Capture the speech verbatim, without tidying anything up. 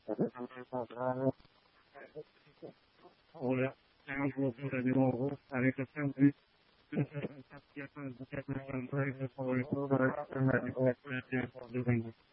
Ora, è una cultura di nuovo, avete sempre sappiate che per il poi per il medico e per il tempo di